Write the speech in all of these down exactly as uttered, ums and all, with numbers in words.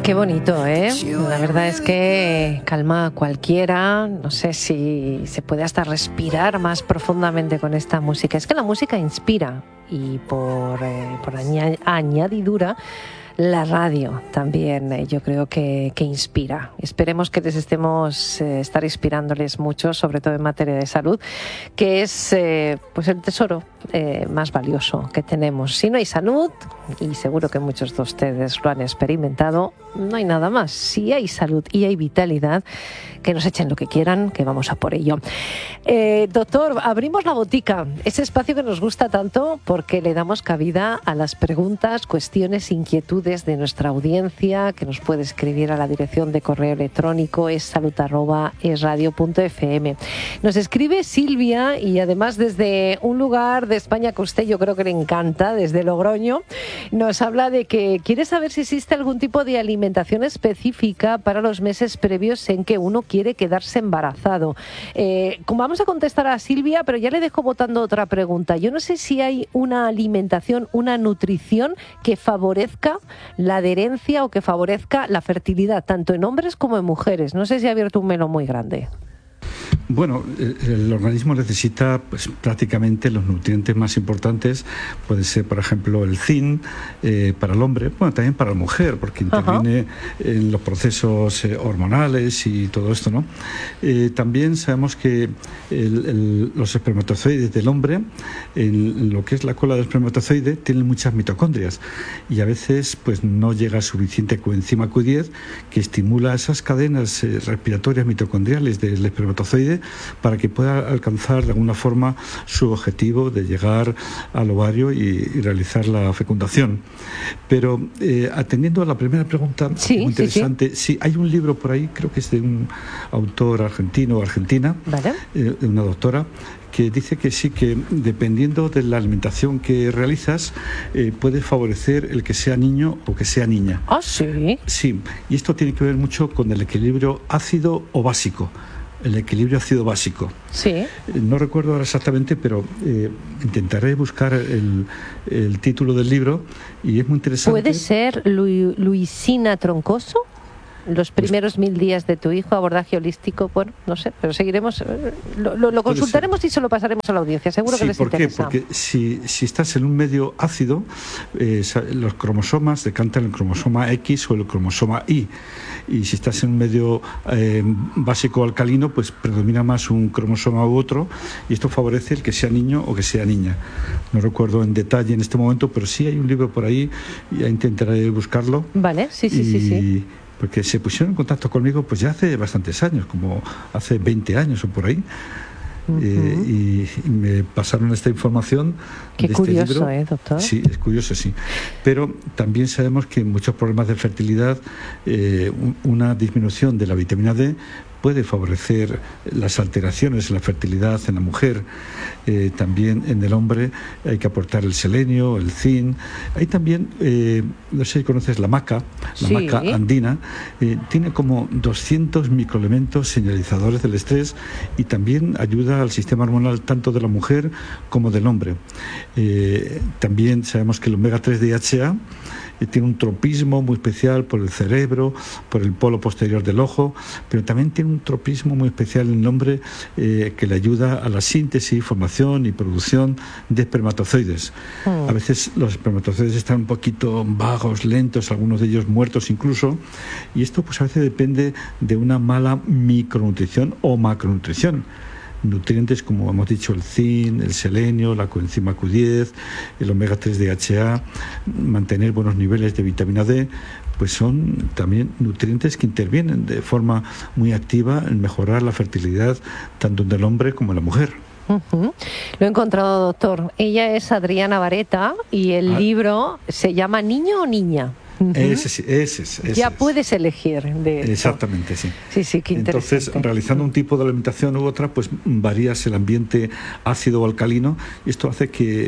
Qué bonito, ¿eh? La verdad es que calma a cualquiera. No sé si se puede hasta respirar más profundamente con esta música. Es que la música inspira y por, eh, por aña- añadidura la radio también eh, yo creo que, que inspira. Esperemos que les estemos eh, estar inspirándoles mucho, sobre todo en materia de salud, que es eh, pues el tesoro eh, más valioso que tenemos. Si no hay salud, y seguro que muchos de ustedes lo han experimentado, no hay nada más. Si hay salud y hay vitalidad, que nos echen lo que quieran, que vamos a por ello. Eh, doctor, abrimos la botica, ese espacio que nos gusta tanto porque le damos cabida a las preguntas, cuestiones, inquietudes de nuestra audiencia, que nos puede escribir a la dirección de correo electrónico es salud arroba es radio punto f m. Nos escribe Silvia, y además desde un lugar de España que a usted yo creo que le encanta, desde Logroño, nos habla de que quiere saber si existe algún tipo de alimentación específica para los meses previos en que uno quiere quedarse embarazado. Eh, vamos a contestar a Silvia, pero ya le dejo botando otra pregunta. Yo no sé si hay una alimentación, una nutrición que favorezca la adherencia o que favorezca la fertilidad, tanto en hombres como en mujeres. No sé si ha abierto un melón muy grande. Bueno, el organismo necesita pues, prácticamente los nutrientes más importantes. Puede ser, por ejemplo, el zinc eh, para el hombre, bueno, también para la mujer, porque interviene uh-huh. en los procesos eh, hormonales y todo esto, ¿no? Eh, también sabemos que el, el, los espermatozoides del hombre, en lo que es la cola del espermatozoide, tienen muchas mitocondrias y a veces pues no llega suficiente coenzima Q diez que estimula esas cadenas eh, respiratorias mitocondriales del espermatozoide para que pueda alcanzar de alguna forma su objetivo de llegar al ovario y, y realizar la fecundación. Pero eh, atendiendo a la primera pregunta, sí, muy interesante, sí, sí. sí, hay un libro por ahí, creo que es de un autor argentino o argentina, ¿vale? eh, de una doctora, que dice que sí, que dependiendo de la alimentación que realizas, eh, puede favorecer el que sea niño o que sea niña. Ah, sí. Sí, y esto tiene que ver mucho con el equilibrio ácido o básico. El equilibrio ácido básico. Sí. No recuerdo ahora exactamente, pero eh, intentaré buscar el, el título del libro y es muy interesante. ¿Puede ser Lu- Luisina Troncoso? Los primeros mil días de tu hijo, abordaje holístico, bueno, no sé, pero seguiremos, lo, lo, lo consultaremos y se lo pasaremos a la audiencia, seguro sí, que les ¿por interesa. qué? Porque si, si estás en un medio ácido, eh, los cromosomas decantan el cromosoma X o el cromosoma Y, y si estás en un medio eh, básico alcalino, pues predomina más un cromosoma u otro, y esto favorece el que sea niño o que sea niña. No recuerdo en detalle en este momento, pero sí hay un libro por ahí, ya intentaré buscarlo. Vale, sí, sí, y, sí, sí. Porque se pusieron en contacto conmigo pues ya hace bastantes años, como hace veinte años o por ahí. Uh-huh. eh, y, y me pasaron esta información. Qué de curioso, este libro. ¿eh, doctor? Sí, es curioso, sí. Pero también sabemos que en muchos problemas de fertilidad eh, una disminución de la vitamina D puede favorecer las alteraciones en la fertilidad en la mujer. Eh, también en el hombre hay que aportar el selenio, el zinc. Hay también, eh, no sé si conoces la maca, la sí. maca andina, eh, tiene como doscientos microelementos señalizadores del estrés y también ayuda al sistema hormonal tanto de la mujer como del hombre. Eh, también sabemos que el omega tres D H A tiene un tropismo muy especial por el cerebro, por el polo posterior del ojo, pero también tiene un tropismo muy especial en el hombre eh, que le ayuda a la síntesis, formación y producción de espermatozoides. Mm. A veces los espermatozoides están un poquito vagos, lentos, algunos de ellos muertos incluso, y esto pues a veces depende de una mala micronutrición o macronutrición. Nutrientes como hemos dicho el zinc, el selenio, la coenzima Q diez, el omega tres D H A, mantener buenos niveles de vitamina D, pues son también nutrientes que intervienen de forma muy activa en mejorar la fertilidad tanto en el hombre como en la mujer. Uh-huh. Lo he encontrado, doctor. Ella es Adriana Vareta y el ah. libro se llama ¿Niño o Niña? Uh-huh. Ese sí, ese es. Ese ya es. puedes elegir. De Exactamente, sí. Sí, sí, qué interesante. Entonces, realizando un tipo de alimentación u otra, pues varías el ambiente ácido o alcalino, y esto hace que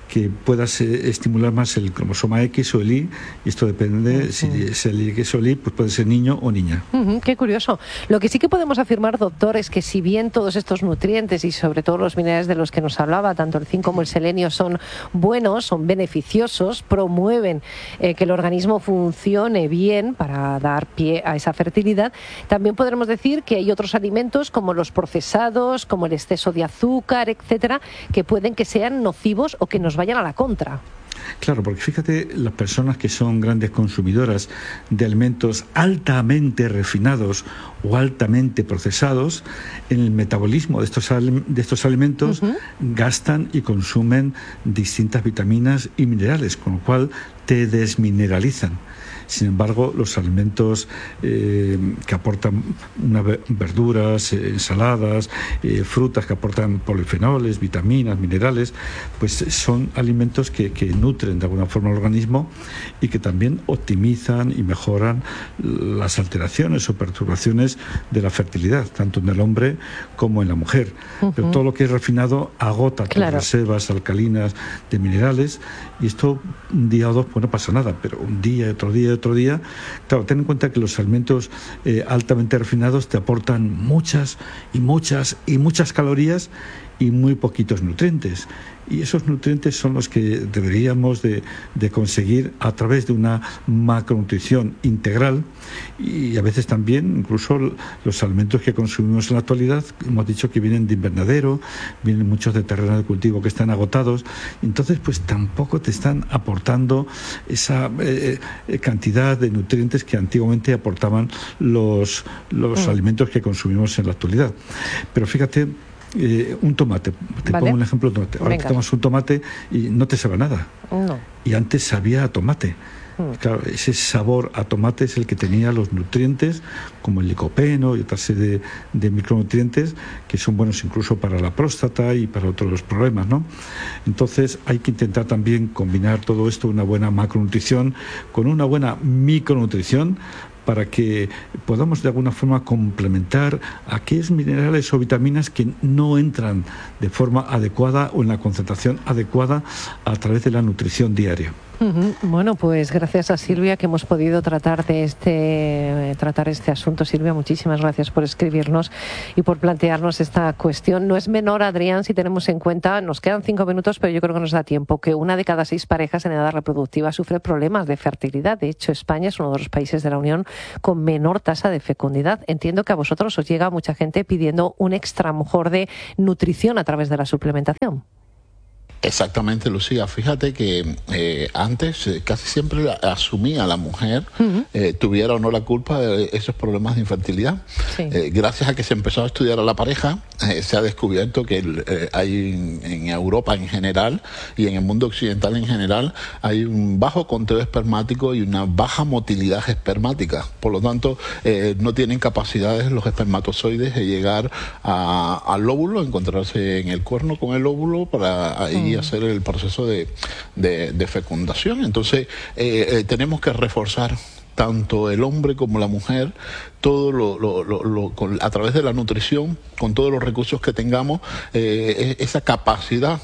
que puedas eh, estimular más el cromosoma X o el Y, y esto depende, uh-huh. si es el X o el Y, pues puede ser niño o niña. Uh-huh, qué curioso. Lo que sí que podemos afirmar, doctor, es que si bien todos estos nutrientes y sobre todo los minerales de los que nos hablaba, tanto el zinc como el selenio, son buenos, son beneficiosos, promueven eh, que el organismo funcione bien para dar pie a esa fertilidad, también podremos decir que hay otros alimentos como los procesados, como el exceso de azúcar, etcétera, que pueden que sean nocivos o que nos vayan a la contra. Claro, porque fíjate, las personas que son grandes consumidoras de alimentos altamente refinados o altamente procesados, en el metabolismo de estos, de estos alimentos uh-huh. gastan y consumen distintas vitaminas y minerales, con lo cual te desmineralizan. Sin embargo, los alimentos eh, que aportan una, verduras, eh, ensaladas, eh, frutas que aportan polifenoles, vitaminas, minerales, pues son alimentos que, que nutren de alguna forma al organismo y que también optimizan y mejoran las alteraciones o perturbaciones de la fertilidad, tanto en el hombre como en la mujer. Uh-huh. Pero todo lo que es refinado agota claro. tus reservas alcalinas de minerales, y esto un día o dos pues no pasa nada, pero un día, otro día, otro día, claro, ten en cuenta que los alimentos eh, altamente refinados te aportan muchas y muchas y muchas calorías y muy poquitos nutrientes. Y esos nutrientes son los que deberíamos de, de conseguir a través de una macronutrición integral, y a veces también incluso los alimentos que consumimos en la actualidad, hemos dicho que vienen de invernadero, vienen muchos de terreno de cultivo que están agotados, entonces pues tampoco te están aportando esa eh, cantidad de nutrientes que antiguamente aportaban los, los mm. alimentos que consumimos en la actualidad. Pero fíjate, Eh, un tomate, te ¿Vale? pongo un ejemplo de tomate. Ahora Venga. te tomas un tomate y no te sabe nada. No. Y antes sabía a tomate. Mm. Claro, ese sabor a tomate es el que tenía los nutrientes, como el licopeno y otra serie de, de micronutrientes que son buenos incluso para la próstata y para otros problemas, ¿no? Entonces hay que intentar también combinar todo esto, una buena macronutrición con una buena micronutrición, para que podamos de alguna forma complementar aquellos minerales o vitaminas que no entran de forma adecuada o en la concentración adecuada a través de la nutrición diaria. Uh-huh. Bueno, pues gracias a Silvia que hemos podido tratar de este tratar este asunto. Silvia, muchísimas gracias por escribirnos y por plantearnos esta cuestión. No es menor, Adrián, si tenemos en cuenta, nos quedan cinco minutos, pero yo creo que nos da tiempo, que una de cada seis parejas en edad reproductiva sufre problemas de fertilidad. De hecho, España es uno de los países de la Unión con menor tasa de fecundidad. Entiendo que a vosotros os llega mucha gente pidiendo un extra mejor de nutrición a través de la suplementación. Exactamente, Lucía. Fíjate que eh, antes eh, casi siempre la, asumía la mujer, uh-huh. eh, tuviera o no la culpa de esos problemas de infertilidad. Sí. Eh, gracias a que se empezó a estudiar a la pareja, eh, se ha descubierto que eh, hay en, en Europa en general y en el mundo occidental en general hay un bajo conteo espermático y una baja motilidad espermática. Por lo tanto, eh, no tienen capacidades los espermatozoides de llegar a, al óvulo, encontrarse en el cuerno con el óvulo para ahí uh-huh. y hacer el proceso de, de, de fecundación. Entonces eh, eh, tenemos que reforzar tanto el hombre como la mujer, todo lo, lo, lo, lo con, a través de la nutrición, con todos los recursos que tengamos, eh, esa capacidad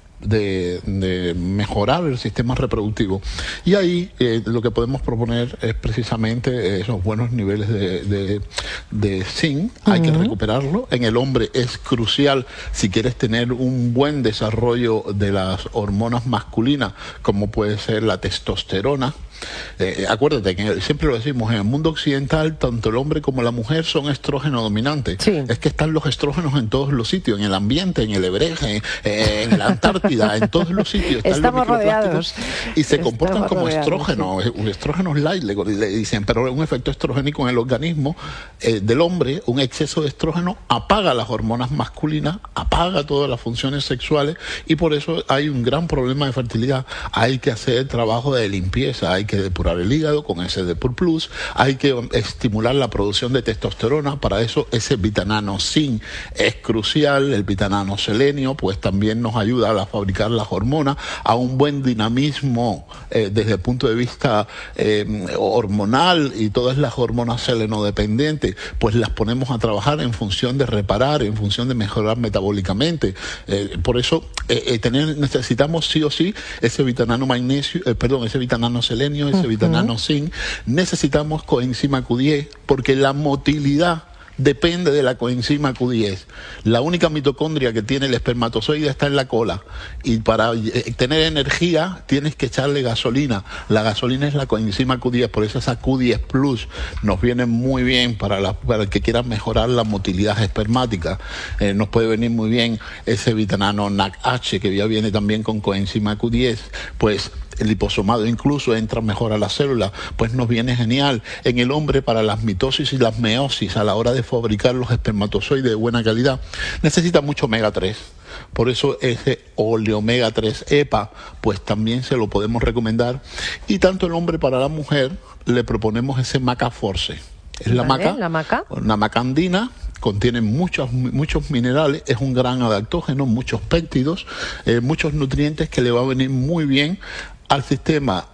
De, de mejorar el sistema reproductivo. Y ahí eh, lo que podemos proponer es precisamente esos buenos niveles de, de, de zinc. Uh-huh. Hay que recuperarlo. En el hombre es crucial si quieres tener un buen desarrollo de las hormonas masculinas, como puede ser la testosterona. Eh, acuérdate que siempre lo decimos, en el mundo occidental tanto el hombre como la mujer son estrógeno dominantes. Sí. Es que están los estrógenos en todos los sitios, en el ambiente, en el Ebreje, en, en la Antártida, en todos los sitios están Estamos los rodeados y se Estamos comportan como rodeados, estrógenos, sí. estrógenos light le, le dicen, pero un efecto estrogénico en el organismo eh, del hombre, un exceso de estrógeno apaga las hormonas masculinas, apaga todas las funciones sexuales, y por eso hay un gran problema de fertilidad. Hay que hacer trabajo de limpieza, hay hay que depurar el hígado con ese Depur Plus, hay que estimular la producción de testosterona, para eso ese vitanano zinc es crucial, el vitanano selenio pues también nos ayuda a fabricar las hormonas, a un buen dinamismo eh, desde el punto de vista eh, hormonal, y todas las hormonas selenodependientes pues las ponemos a trabajar en función de reparar, en función de mejorar metabólicamente. Eh, por eso eh, eh, tener, necesitamos sí o sí ese vitanano magnesio, eh, perdón, ese vitanano selenio, ese uh-huh. vitanano zinc. Necesitamos coenzima Q diez, porque la motilidad depende de la coenzima Q diez. La única mitocondria que tiene el espermatozoide está en la cola, y para eh, tener energía tienes que echarle gasolina. La gasolina es la coenzima Q diez, por eso esa Q diez Plus nos viene muy bien para, la, para el que quiera mejorar la motilidad espermática. Eh, nos puede venir muy bien ese vitanano N A C H, que ya viene también con coenzima Q diez, pues el liposomado incluso entra mejor a la célula, pues nos viene genial. En el hombre, para las mitosis y las meiosis, a la hora de fabricar los espermatozoides de buena calidad, necesita mucho omega tres. Por eso ese oleomega tres E P A, pues también se lo podemos recomendar. Y tanto el hombre para la mujer, le proponemos ese Maca Force. Es la vale, maca, la maca, una maca andina, contiene muchos, muchos minerales, es un gran adaptógeno, muchos péptidos, eh, muchos nutrientes que le va a venir muy bien al sistema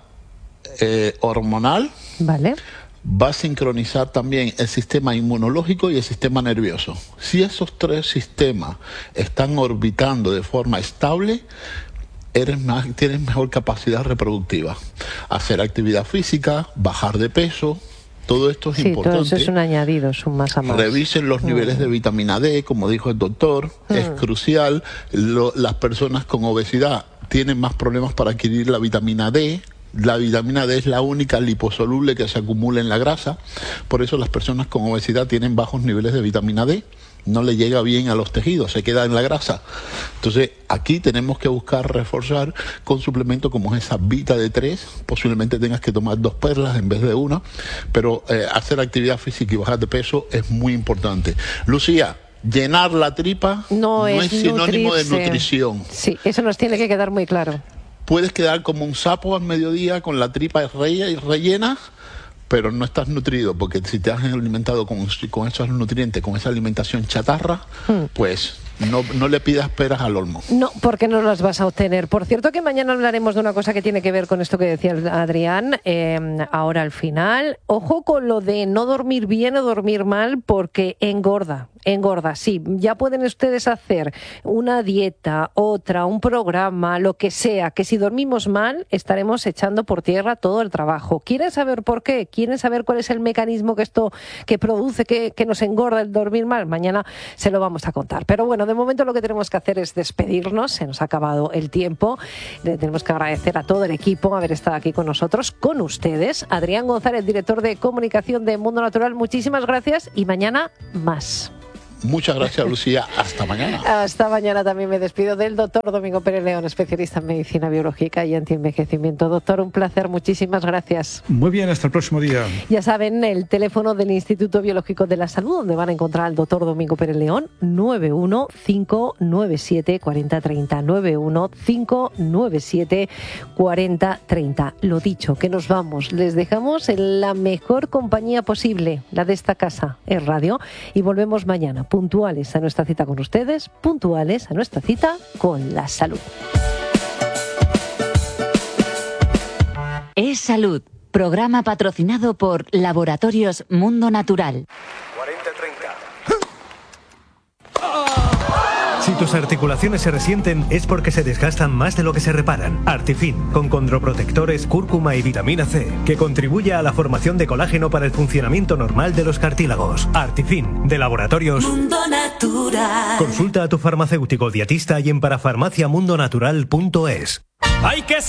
eh, hormonal. Vale. Va a sincronizar también el sistema inmunológico y el sistema nervioso. Si esos tres sistemas están orbitando de forma estable, eres más, tienes mejor capacidad reproductiva. Hacer actividad física, bajar de peso, todo esto es sí, importante. Todo eso es un añadido, es un más a más. Revisen los niveles mm. de vitamina D, como dijo el doctor, mm. es crucial. Lo, las personas con obesidad tienen más problemas para adquirir la vitamina D. La vitamina D es la única liposoluble que se acumula en la grasa, por eso las personas con obesidad tienen bajos niveles de vitamina D, no le llega bien a los tejidos, se queda en la grasa. Entonces aquí tenemos que buscar reforzar con suplementos como esa Vita D tres, posiblemente tengas que tomar dos perlas en vez de una, pero eh, hacer actividad física y bajar de peso es muy importante. Lucía, llenar la tripa no, no es, es sinónimo nutrirse. de nutrición. Sí, eso nos tiene que quedar muy claro. Puedes quedar como un sapo al mediodía con la tripa rellena, pero no estás nutrido, porque si te has alimentado con, con esos nutrientes, con esa alimentación chatarra, hmm. pues no, no le pidas peras al olmo. No, porque no las vas a obtener. Por cierto, que mañana hablaremos de una cosa que tiene que ver con esto que decía Adrián, eh, ahora al final. Ojo con lo de no dormir bien o dormir mal, porque engorda. Engorda, sí. Ya pueden ustedes hacer una dieta, otra, un programa, lo que sea, que si dormimos mal estaremos echando por tierra todo el trabajo. ¿Quieren saber por qué? ¿Quieren saber cuál es el mecanismo que esto que produce que, que nos engorda el dormir mal? Mañana se lo vamos a contar. Pero bueno, de momento lo que tenemos que hacer es despedirnos. Se nos ha acabado el tiempo. Le tenemos que agradecer a todo el equipo haber estado aquí con nosotros, con ustedes. Adrián González, director de comunicación de Mundo Natural, muchísimas gracias y mañana más. Muchas gracias, Lucía. Hasta mañana. Hasta mañana. También me despido del doctor Domingo Pérez León, especialista en medicina biológica y antienvejecimiento. Doctor, un placer. Muchísimas gracias. Muy bien, hasta el próximo día. Ya saben, el teléfono del Instituto Biológico de la Salud, donde van a encontrar al doctor Domingo Pérez León, nueve uno cinco nueve siete cuatro cero tres cero, nueve uno cinco nueve siete cuatro cero tres cero. Lo dicho, que nos vamos. Les dejamos en la mejor compañía posible, la de esta casa, es radio, y volvemos mañana. Puntuales a nuestra cita con ustedes, puntuales a nuestra cita con la salud. Es Salud, programa patrocinado por Laboratorios Mundo Natural. cuarenta treinta. Si tus articulaciones se resienten es porque se desgastan más de lo que se reparan. Artifin, con condroprotectores, cúrcuma y vitamina C, que contribuye a la formación de colágeno para el funcionamiento normal de los cartílagos. Artifin, de Laboratorios Mundo Natural. Consulta a tu farmacéutico dietista y en parafarmaciamundonatural punto es. ¡Hay que